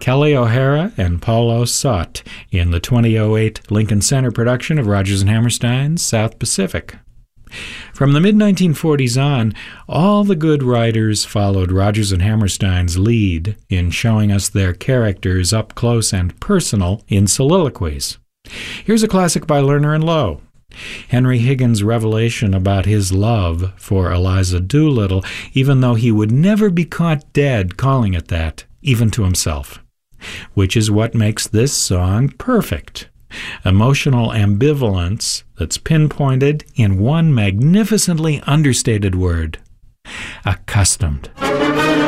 Kelly O'Hara and Paulo Sott in the 2008 Lincoln Center production of Rodgers and Hammerstein's South Pacific. From the mid-1940s on, all the good writers followed Rodgers and Hammerstein's lead in showing us their characters up close and personal in soliloquies. Here's a classic by Lerner and Loewe. Henry Higgins' revelation about his love for Eliza Doolittle, even though he would never be caught dead calling it that, even to himself. Which is what makes this song perfect. Emotional ambivalence that's pinpointed in one magnificently understated word: accustomed.